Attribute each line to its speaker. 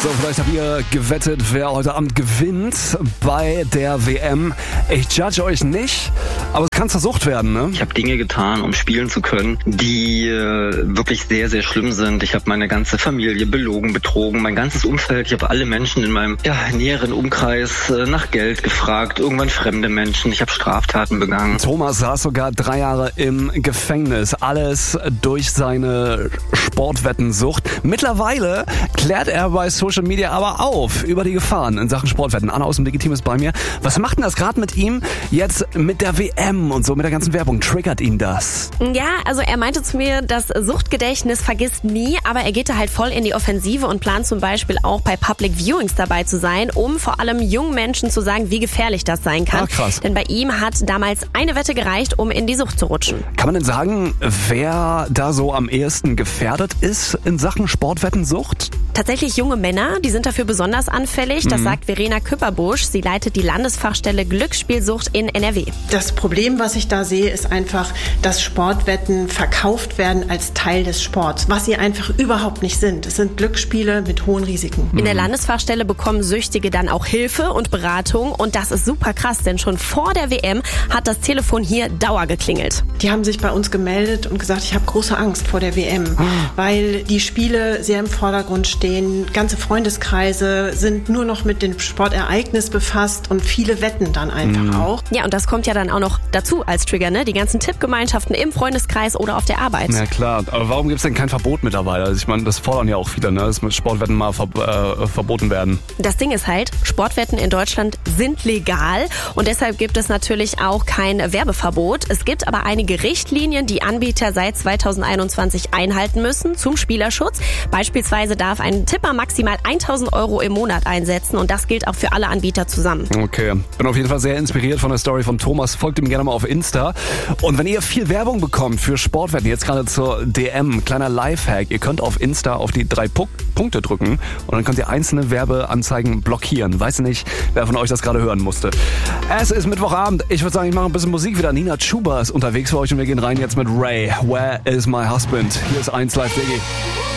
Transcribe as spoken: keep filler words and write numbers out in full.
Speaker 1: So, vielleicht habt ihr gewettet, wer heute Abend gewinnt bei der W M. Ich judge euch nicht, aber es kann zur Sucht werden, ne?
Speaker 2: Ich habe Dinge getan, um spielen zu können, die äh, wirklich sehr, sehr schlimm sind. Ich habe meine ganze Familie belogen, betrogen, mein ganzes Umfeld. Ich habe alle Menschen in meinem ja, näheren Umkreis äh, nach Geld gefragt, irgendwann fremde Menschen. Ich habe Straftaten begangen.
Speaker 1: Thomas saß sogar drei Jahre im Gefängnis. Alles durch seine Sportwettensucht. Mittlerweile klärt er bei Social Media aber auf über die Gefahren in Sachen Sportwetten. Anna aus dem Legitim ist bei mir. Was macht denn das gerade mit ihm jetzt mit der W M und so, mit der ganzen Werbung? Triggert ihn das?
Speaker 3: Ja, also er meinte zu mir, das Suchtgedächtnis vergisst nie, aber er geht da halt voll in die Offensive und plant zum Beispiel auch bei Public Viewings dabei zu sein, um vor allem jungen Menschen zu sagen, wie gefährlich das sein kann.
Speaker 1: Ah, krass.
Speaker 3: Denn bei ihm hat damals eine Wette gereicht, um in die Sucht zu rutschen.
Speaker 1: Kann man denn sagen, wer da so am ehesten gefährdet ist in Sachen Sportwettensucht?
Speaker 3: Tatsächlich junge Männer, die sind dafür besonders anfällig. Das
Speaker 1: Mhm.
Speaker 3: sagt Verena Küpperbusch. Sie leitet die Landesfachstelle Glücksspielsucht in N R W.
Speaker 4: Das Problem, was ich da sehe, ist einfach, dass Sportwetten verkauft werden als Teil des Sports, was sie einfach überhaupt nicht sind. Es sind Glücksspiele mit hohen Risiken.
Speaker 3: In der Landesfachstelle bekommen Süchtige dann auch Hilfe und Beratung. Und das ist super krass, denn schon vor der W M hat das Telefon hier Dauer geklingelt.
Speaker 4: Die haben sich bei uns gemeldet und gesagt, ich habe große Angst vor der W M, weil die Spiele sehr im Vordergrund stehen. Ganze Freundeskreise sind nur noch mit dem Sportereignis befasst und viele wetten dann einfach
Speaker 1: Mhm.
Speaker 4: auch.
Speaker 3: Ja, und das kommt ja dann auch noch dazu als Trigger, ne? Die ganzen Tippgemeinschaften im Freundeskreis oder auf der Arbeit.
Speaker 1: Ja klar, aber warum gibt es denn kein Verbot mittlerweile? Also ich meine, das fordern ja auch viele, ne? Dass mit Sportwetten mal ver äh, verboten werden.
Speaker 3: Das Ding ist halt, Sportwetten in Deutschland sind legal und deshalb gibt es natürlich auch kein Werbeverbot. Es gibt aber einige Richtlinien, die Anbieter seit zweitausendeinundzwanzig einhalten müssen zum Spielerschutz. Beispielsweise darf ein Tipper maximal tausend Euro im Monat einsetzen und das gilt auch für alle Anbieter zusammen.
Speaker 1: Okay, bin auf jeden Fall sehr inspiriert von der Story von Thomas. Folgt ihm gerne mal auf Insta. Und wenn ihr viel Werbung bekommt für Sportwetten, jetzt gerade zur D M, kleiner Lifehack, ihr könnt auf Insta auf die drei Pu- Punkte drücken und dann könnt ihr einzelne Werbeanzeigen blockieren. Weiß nicht, wer von euch das gerade hören musste. Es ist Mittwochabend. Ich würde sagen, ich mache ein bisschen Musik wieder. Nina Chuba ist unterwegs für euch und wir gehen rein jetzt mit Ray. Where is my husband? Hier ist eins Live Diggy.